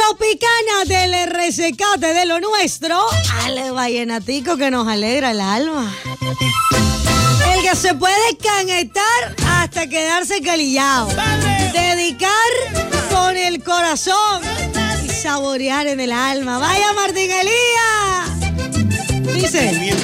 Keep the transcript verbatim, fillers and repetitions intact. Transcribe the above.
Tropicana del resecate de lo nuestro al vallenatico que nos alegra el alma. El que se puede conectar hasta quedarse calillado. Dedicar con el corazón y saborear en el alma. Vaya Martín Elías. Dice...